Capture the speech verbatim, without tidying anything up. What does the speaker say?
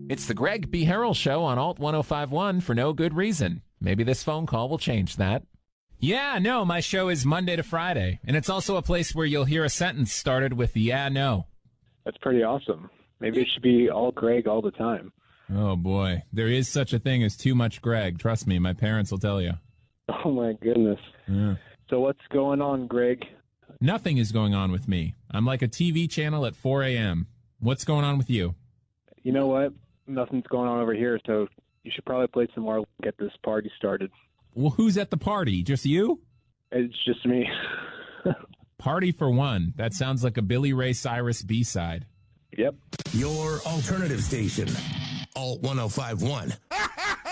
It's the Greg B. Harrell Show on Alt ten fifty-one for no good reason. Maybe this phone call will change that. Yeah, no, my show is Monday to Friday, and it's also a place where you'll hear a sentence started with yeah, no. That's pretty awesome. Maybe it should be all Greg all the time. Oh, boy. There is such a thing as too much Greg. Trust me, my parents will tell you. Oh, my goodness. Yeah. So what's going on, Greg? Nothing is going on with me. I'm like a T V channel at four a.m. What's going on with you? You know what? Nothing's going on over here, so you should probably play some more, get this party started. Well, who's at the party? Just you? It's just me. Party for one. That sounds like a Billy Ray Cyrus B-side. Yep. Your alternative station. Alt ten fifty-one.